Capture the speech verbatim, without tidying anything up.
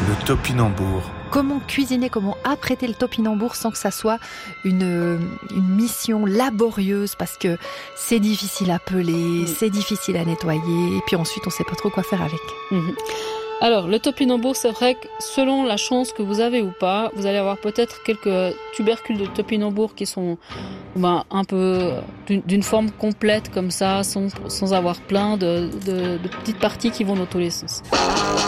Le topinambour. Comment cuisiner, comment apprêter le topinambour sans que ça soit une, une mission laborieuse, parce que c'est difficile à peler, mmh. c'est difficile à nettoyer, et puis ensuite on ne sait pas trop quoi faire avec. Mmh. Alors, le topinambour, c'est vrai que selon la chance que vous avez ou pas, vous allez avoir peut-être quelques tubercules de topinambour qui sont ben, un peu d'une, d'une forme complète comme ça, sans, sans avoir plein de, de, de petites parties qui vont dans tous les sens.